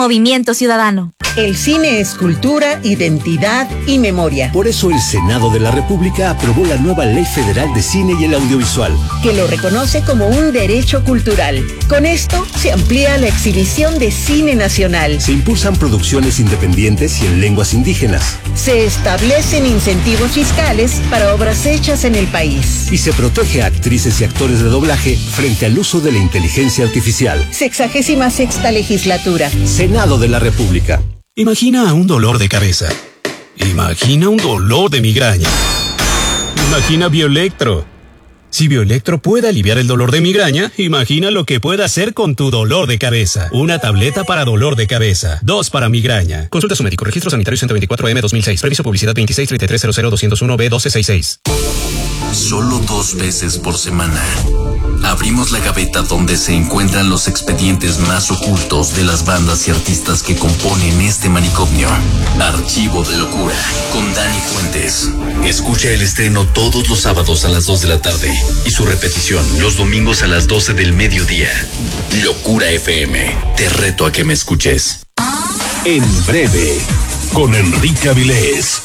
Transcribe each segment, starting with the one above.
Movimiento Ciudadano. El cine es cultura, identidad y memoria. Por eso el Senado de la República aprobó la nueva Ley Federal de Cine y el Audiovisual, que lo reconoce como un derecho cultural. Con esto se amplía la exhibición de cine nacional. Se impulsan producciones independientes y en lenguas indígenas. Se establecen incentivos fiscales para obras hechas en el país. Y se protege a actrices y actores de doblaje frente al uso de la inteligencia artificial. 66ª legislatura. Senado de la República. Imagina un dolor de cabeza. Imagina un dolor de migraña. Imagina Bioelectro. Si Bioelectro puede aliviar el dolor de migraña, imagina lo que puede hacer con tu dolor de cabeza. Una tableta para dolor de cabeza. 2 para migraña. Consulta a su médico. Registro sanitario 124M 2006. Previso publicidad 2633000201B1266. Solo 2 veces por semana abrimos la gaveta donde se encuentran los expedientes más ocultos de las bandas y artistas que componen este manicomio. Archivo de Locura, con Dani Fuentes. Escucha el estreno todos los sábados a las 2 de la tarde y su repetición los domingos a las 12 del mediodía. Locura FM, te reto a que me escuches. En breve, con Enrique Avilés.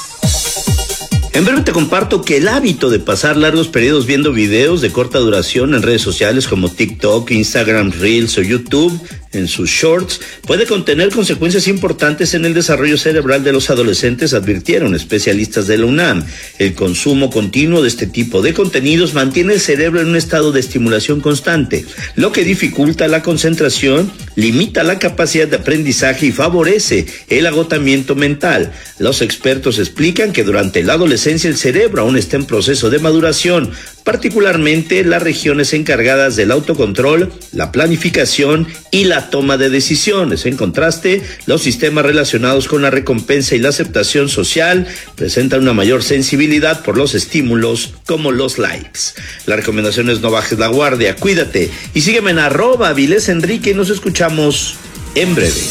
En breve te comparto que el hábito de pasar largos periodos viendo videos de corta duración en redes sociales como TikTok, Instagram Reels o YouTube en sus shorts puede contener consecuencias importantes en el desarrollo cerebral de los adolescentes, advirtieron especialistas de la UNAM. El consumo continuo de este tipo de contenidos mantiene el cerebro en un estado de estimulación constante, lo que dificulta la concentración, limita la capacidad de aprendizaje y favorece el agotamiento mental. Los expertos explican que durante la adolescencia el cerebro aún está en proceso de maduración, particularmente las regiones encargadas del autocontrol, la planificación y la toma de decisiones. En contraste, los sistemas relacionados con la recompensa y la aceptación social presentan una mayor sensibilidad por los estímulos como los likes. La recomendación es no bajes la guardia, cuídate y sígueme en @AvilésEnrique y nos escuchamos en breve.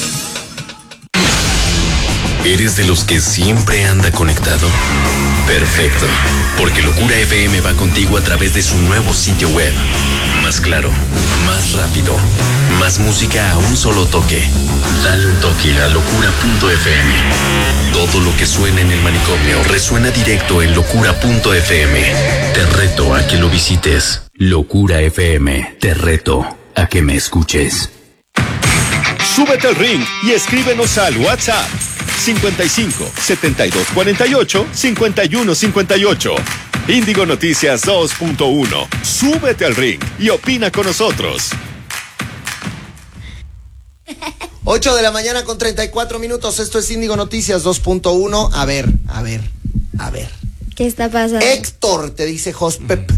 ¿Eres de los que siempre anda conectado? Perfecto, porque Locura FM va contigo a través de su nuevo sitio web. Más claro, más rápido, más música a un solo toque. Dale un toque a locura.fm. Todo lo que suena en el manicomio resuena directo en locura.fm. Te reto a que lo visites. Locura FM, te reto a que me escuches. Súbete al ring y escríbenos al WhatsApp 55 72 48 51 58. Índigo Noticias 2.1. Súbete al ring y opina con nosotros. 8 de la mañana con 34 minutos. Esto es Índigo Noticias 2.1. A ver. ¿Qué está pasando? Héctor, te dice Jospep.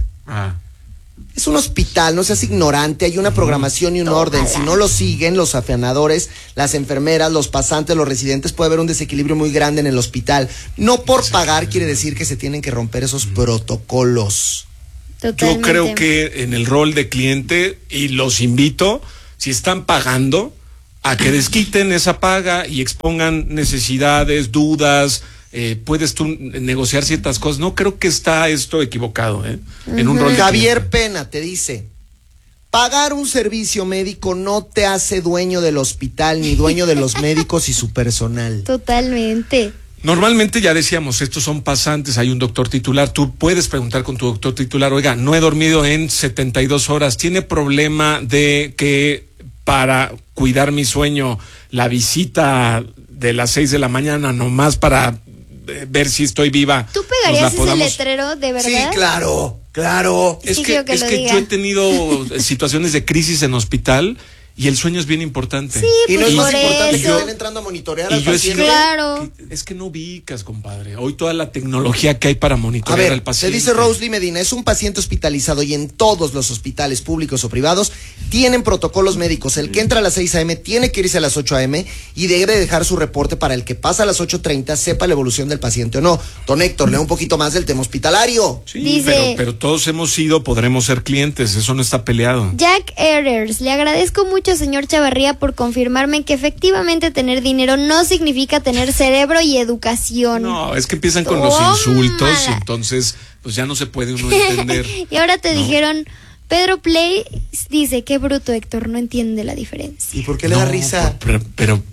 Es un hospital, no seas ignorante, hay una programación y un orden. Si no lo siguen, los afanadores, las enfermeras, los pasantes, los residentes, puede haber un desequilibrio muy grande en el hospital. No por pagar quiere decir que se tienen que romper esos protocolos. Totalmente. Yo creo que en el rol de cliente, y los invito, si están pagando, a que desquiten esa paga y expongan necesidades, dudas. Puedes tú negociar ciertas cosas. No creo que está esto equivocado, en un rol de Javier Pena te dice: pagar un servicio médico no te hace dueño del hospital ni dueño de los médicos y su personal. Totalmente. Normalmente ya decíamos, estos son pasantes, hay un doctor titular, tú puedes preguntar con tu doctor titular: oiga, no he dormido en 72 horas, ¿tiene problema de que para cuidar mi sueño la visita de las 6 de la mañana nomás para ver si estoy viva? ¿Tú pegarías ese letrero de verdad? Sí, claro. Es que yo he tenido situaciones de crisis en hospital y el sueño es bien importante. Sí, y no es más importante que yo, estén entrando a monitorear al yo paciente. Claro. Es que no ubicas, compadre. Hoy toda la tecnología que hay para monitorear al paciente. Se dice Rosely Medina, es un paciente hospitalizado y en todos los hospitales públicos o privados tienen protocolos médicos. El que entra a las 6 a.m. tiene que irse a las 8 a.m. y debe dejar su reporte para el que pasa a las 8:30 sepa la evolución del paciente o no. Don Héctor, lea un poquito más del tema hospitalario. Sí, dice, pero todos hemos sido, podremos ser clientes, eso no está peleado. Jack Errors, le agradezco mucho, señor Chavarría, por confirmarme que efectivamente tener dinero no significa tener cerebro y educación. No, es que empiezan con los insultos y entonces pues ya no se puede uno entender. Y ahora te dijeron, Pedro Play dice, qué bruto Héctor, no entiende la diferencia. ¿Y por qué le da risa?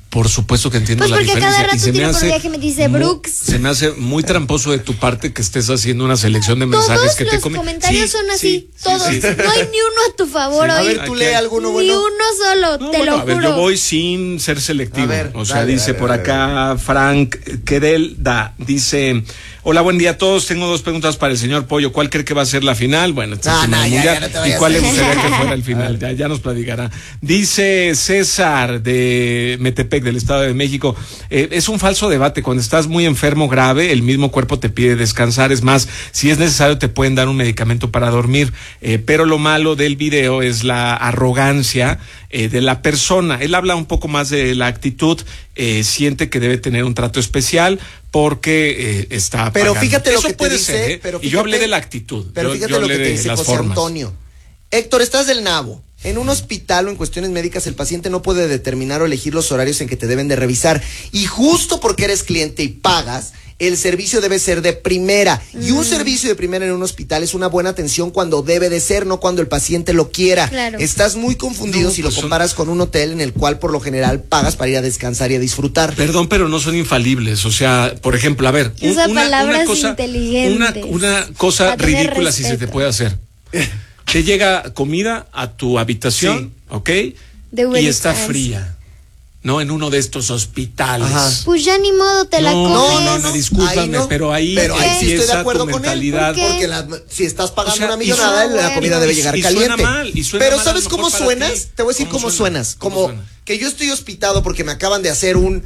Por supuesto que entiendo Pues la porque diferencia. cada rato tiro por viaje me dice Brooks. Se me hace muy tramposo de tu parte que estés haciendo una selección de mensajes Todos que te los comentarios son así, todos. sí. No hay ni uno a tu favor hoy. A ver, tú lee alguno Ni bueno. uno solo, No, te bueno, lo a ver, juro. yo voy sin ser selectivo. A ver, o sea, dale, dice dale, por dale, acá Frank Querelda, dice: hola, buen día a todos. Tengo 2 preguntas para el señor Pollo. ¿Cuál cree que va a ser la final? Bueno, este es el final mundial. ya no te ¿Y vayas cuál le a- gustaría que fuera el final? Ya nos platicará. Dice César de Metepec, del Estado de México: es un falso debate. Cuando estás muy enfermo grave, el mismo cuerpo te pide descansar. Es más, si es necesario, te pueden dar un medicamento para dormir. Pero lo malo del video es la arrogancia de la persona. Él habla un poco más de la actitud, siente que debe tener un trato especial porque está Pero pagando. fíjate lo Eso que te puede dice, ser, ¿eh? pero Y yo hablé fíjate- de la actitud. Pero Yo fíjate hablé lo que te de dice las José formas. Antonio. Héctor, estás del nabo. En un hospital o en cuestiones médicas el paciente no puede determinar o elegir los horarios en que te deben de revisar. Y justo porque eres cliente y pagas, el servicio debe ser de primera. Y un servicio de primera en un hospital es una buena atención cuando debe de ser, no cuando el paciente lo quiera. Claro. Estás muy confundido No, si pues lo comparas con un hotel en el cual por lo general pagas para ir a descansar y a disfrutar. Perdón, pero no son infalibles. O sea, por ejemplo, a ver, Usa palabras inteligentes. una cosa Para tener ridícula si se te respeto. puede hacer. Te llega comida a tu habitación, ¿ok? De Uber Y Eats. está fría, ¿no? En uno de estos hospitales. Ajá. Pues ya ni modo, te la comes. No, discúlpame, Ahí no. pero ahí Pero ahí sí estoy de empieza acuerdo tu con él. mentalidad. ¿Por qué? Porque si estás pagando O sea, una y millonada, suena- la comida debe llegar y suena caliente. mal, y suena Pero mal, ¿sabes a lo cómo mejor para suenas? ti. Te voy a decir ¿Cómo cómo suenas. ¿Cómo Como suena? que yo estoy hospitado porque me acaban de hacer un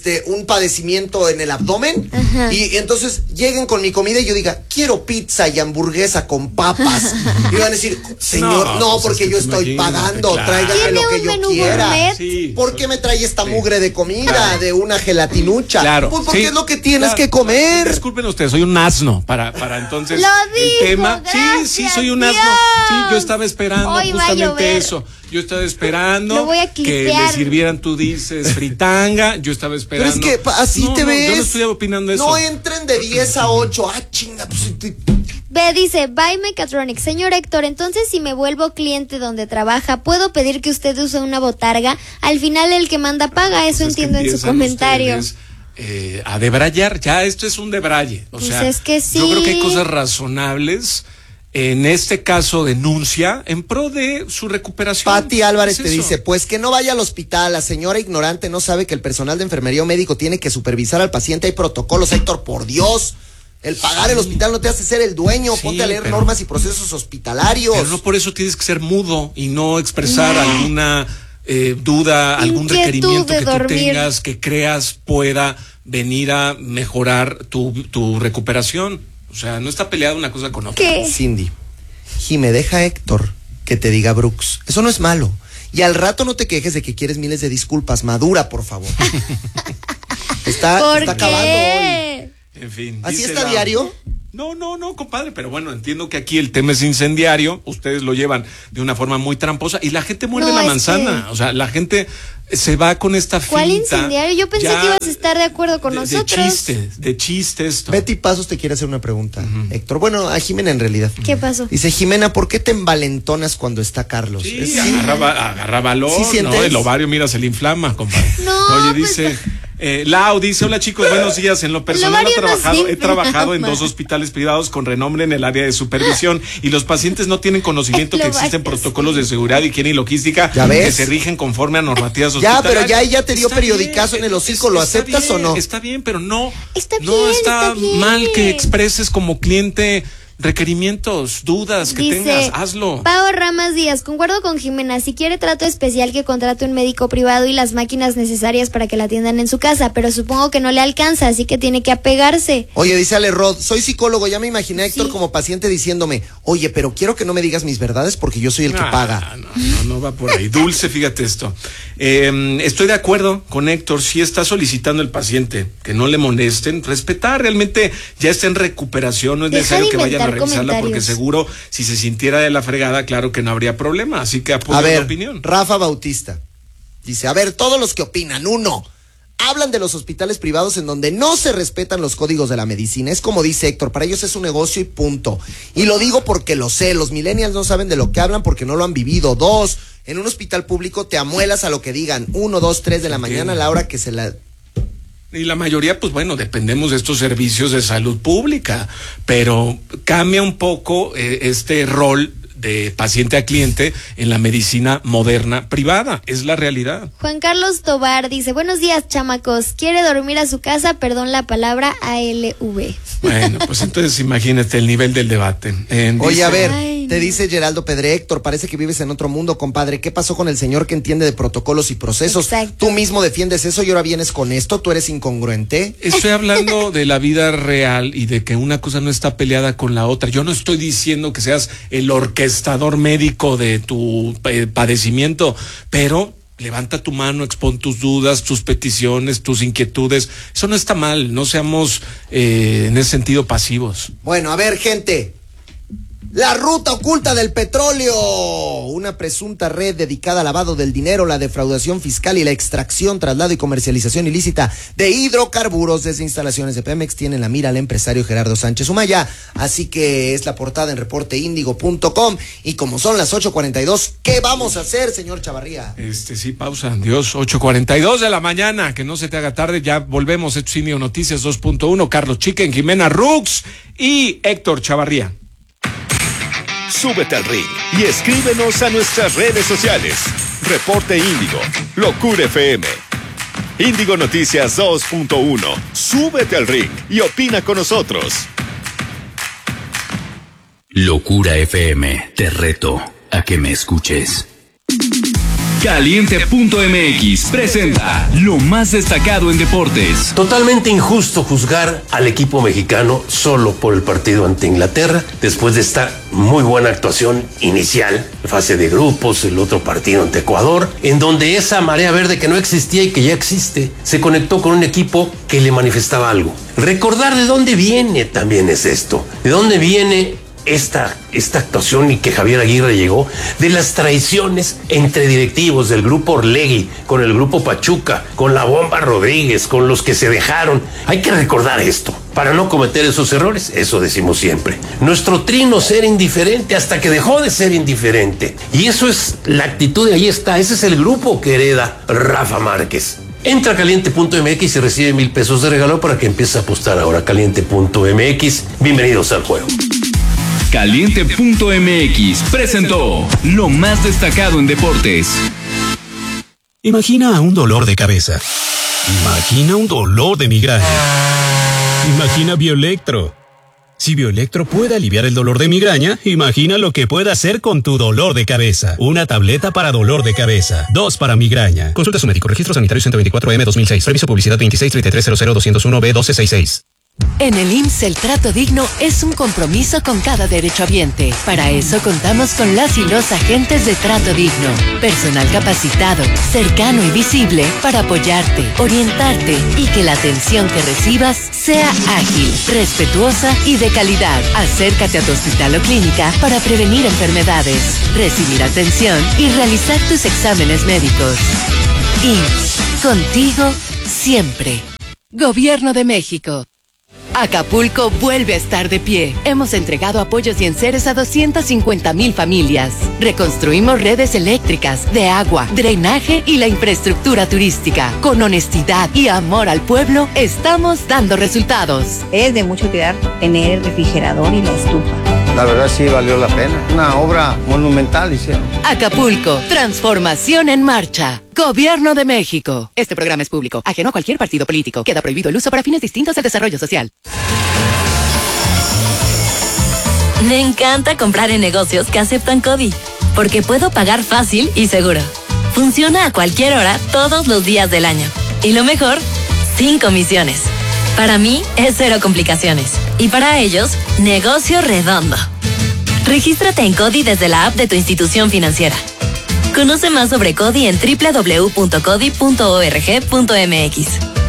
padecimiento en el abdomen. Ajá. Y entonces lleguen con mi comida y yo diga, quiero pizza y hamburguesa con papas. Y van a decir, señor, no, pues porque es que yo tú estoy imagínate, pagando, claro. tráigame ¿Tiene lo que un yo menú quiera. gourmet? Sí. ¿Por qué me trae esta Sí. mugre de comida, de una gelatinucha? Claro. Pues porque sí, es lo que tienes claro. que comer. Disculpen ustedes, soy un asno para entonces Lo el dijo, tema. Sí, soy un asno. gracias, Sí, yo estaba esperando Hoy va a justamente llover. eso. Yo estaba esperando Lo voy a que clipear. le sirvieran, tú dices, fritanga. Yo estaba Pero esperando. es que así No, te no, ves. Yo no estoy opinando eso. No entren de 10 a 8. Ah, chinga, pues. Ve, dice, bye Mechatronics. Señor Héctor, entonces si me vuelvo cliente donde trabaja, ¿puedo pedir que usted use una botarga? Al final el que manda paga, eso Pues es que entiendo en su empiezan comentario. ustedes, a debrayar, ya esto es un debraye. O Pues sea, es que sí. yo creo que hay cosas razonables. En este caso, denuncia en pro de su recuperación. Pati Álvarez ¿Es te eso? dice, pues que no vaya al hospital, la señora ignorante no sabe que el personal de enfermería o médico tiene que supervisar al paciente, hay protocolos, Héctor, por Dios. El pagar el hospital no te hace ser el dueño, Sí, ponte a leer pero- normas y procesos hospitalarios. Pero no por eso tienes que ser mudo y no expresar alguna duda, algún Inquietud requerimiento de que tú dormir. tengas, que creas pueda venir a mejorar tu recuperación. O sea, no está peleada una cosa con otra. ¿Qué? Cindy, Jime, deja a Héctor que te diga Brooks. Eso no es malo. Y al rato no te quejes de que quieres miles de disculpas. Madura, por favor. está ¿Por acabando hoy. qué? En fin. ¿Así dice está la- diario? No, compadre, pero bueno, entiendo que aquí el tema es incendiario, ustedes lo llevan de una forma muy tramposa y la gente muerde No, la es manzana, que- o sea, la gente se va con esta finta. ¿Cuál incendiario? Yo pensé ya que ibas a estar de acuerdo con nosotros. De chistes. esto. Betty Pasos te quiere hacer una pregunta, Héctor. Bueno, a Jimena en realidad. ¿Qué pasó? Dice, Jimena, ¿por qué te envalentonas cuando está Carlos? Sí, agarra valor, ¿Sí sientes? ¿no? El ovario, mira, se le inflama, compadre. No, Oye, pues, dice, Lau dice, hola chicos, buenos días. En lo personal ovario no se he trabajado en inflama. 2 hospitales privados con renombre en el área de supervisión y los pacientes no tienen conocimiento El que existen ovario protocolos de seguridad, higiene y logística ¿Ya ves? que se rigen conforme a normativas Ya, hospitalarias. pero ya ella te dio Está periodicazo en el hocico, ¿lo está aceptas bien, o no? Está bien, pero no Está no bien, está está bien. mal que expreses como cliente requerimientos, dudas que tengas, hazlo. Pao Ramas Díaz, concuerdo con Jimena, si quiere trato especial que contrate un médico privado y las máquinas necesarias para que la atiendan en su casa, pero supongo que no le alcanza, así que tiene que apegarse. Oye, dice Ale Rod, soy psicólogo, ya me imaginé a Héctor Sí. como paciente diciéndome, oye, pero quiero que no me digas mis verdades porque yo soy el que paga. No va por ahí. Dulce, fíjate esto. Estoy de acuerdo con Héctor, si está solicitando el paciente que no le molesten, respetar, realmente ya está en recuperación, no es Deja necesario de que vayan a inventar revisarla porque comentarios. seguro si se sintiera de la fregada, claro que no habría problema, así que apoyo A ver, la opinión. Rafa Bautista dice, a ver, todos los que opinan, uno, hablan de los hospitales privados en donde no se respetan los códigos de la medicina. Es como dice Héctor, para ellos es un negocio y punto. Y lo digo porque lo sé, los millennials no saben de lo que hablan porque no lo han vivido. 2, En un hospital público te amuelas a lo que digan, 1, 2, 3 de la mañana a la hora que se la... Y la mayoría, pues bueno, dependemos de estos servicios de salud pública, pero cambia un poco este rol de paciente a cliente en la medicina moderna privada, es la realidad. Juan Carlos Tobar dice, buenos días, chamacos, quiere dormir a su casa, perdón la palabra, ALV. Bueno, pues entonces imagínate el nivel del debate. Oye, a ver, te dice Geraldo Pedre, Héctor, parece que vives en otro mundo, compadre. ¿Qué pasó con el señor que entiende de protocolos y procesos? Exacto. Tú mismo defiendes eso y ahora vienes con esto, tú eres incongruente. Estoy hablando de la vida real y de que una cosa no está peleada con la otra. Yo no estoy diciendo que seas el orquestador médico de tu padecimiento, pero levanta tu mano, expon tus dudas, tus peticiones, tus inquietudes. Eso no está mal, no seamos en ese sentido pasivos. Bueno, a ver, gente. La ruta oculta del petróleo, una presunta red dedicada al lavado del dinero, la defraudación fiscal y la extracción, traslado y comercialización ilícita de hidrocarburos desde instalaciones de Pemex tiene en la mira al empresario Gerardo Sánchez Humaya, así que es la portada en reporteindigo.com y como son las 8:42, ¿qué vamos a hacer, señor Chavarría? Sí, pausa, Dios, 8:42 de la mañana, que no se te haga tarde, ya volvemos, esto es Indio Noticias 2.1, Carlos Chiquen, Jimena Rux y Héctor Chavarría. Súbete al ring y escríbenos a nuestras redes sociales. Reporte Índigo, Locura FM. Índigo Noticias 2.1. Súbete al ring y opina con nosotros. Locura FM, te reto a que me escuches. Caliente.mx presenta lo más destacado en deportes. Totalmente injusto juzgar al equipo mexicano solo por el partido ante Inglaterra, después de esta muy buena actuación inicial, fase de grupos, el otro partido ante Ecuador, en donde esa marea verde que no existía y que ya existe, se conectó con un equipo que le manifestaba algo. Recordar de dónde viene también es esto, de dónde viene esta actuación y que Javier Aguirre llegó, de las traiciones entre directivos del grupo Orlegui, con el grupo Pachuca, con la Bomba Rodríguez, con los que se dejaron. Hay que recordar esto, para no cometer esos errores, eso decimos siempre. Nuestro trino ser indiferente hasta que dejó de ser indiferente. Y eso es la actitud, y ahí está, ese es el grupo que hereda Rafa Márquez. Entra a caliente.mx y recibe $1,000 de regalo para que empiece a apostar ahora. Caliente.mx, bienvenidos al juego. Caliente.mx presentó lo más destacado en deportes. Imagina un dolor de cabeza. Imagina un dolor de migraña. Imagina Bioelectro. Si Bioelectro puede aliviar el dolor de migraña, imagina lo que puede hacer con tu dolor de cabeza. Una tableta para dolor de cabeza, 2 para migraña. Consulta a su médico. Registro sanitario 124M 2006. Reviso publicidad 2633000201B1266. En el IMSS el trato digno es un compromiso con cada derechohabiente. Para eso contamos con las y los agentes de trato digno. Personal capacitado, cercano y visible para apoyarte, orientarte y que la atención que recibas sea ágil, respetuosa y de calidad. Acércate a tu hospital o clínica para prevenir enfermedades, recibir atención y realizar tus exámenes médicos. IMSS, contigo siempre. Gobierno de México. Acapulco vuelve a estar de pie. Hemos entregado apoyos y enseres a 250,000 familias. Reconstruimos redes eléctricas, de agua, drenaje y la infraestructura turística. Con honestidad y amor al pueblo, estamos dando resultados. Es de mucho cuidar tener el refrigerador y la estufa. La verdad sí valió la pena. Una obra monumental hicieron. Acapulco, transformación en marcha. Gobierno de México. Este programa es público, ajeno a cualquier partido político. Queda prohibido el uso para fines distintos al desarrollo social. Me encanta comprar en negocios que aceptan CODI, porque puedo pagar fácil y seguro. Funciona a cualquier hora, todos los días del año. Y lo mejor, sin comisiones. Para mí es cero complicaciones. Y para ellos, negocio redondo. Regístrate en CODI desde la app de tu institución financiera. Conoce más sobre CODI en www.codi.org.mx.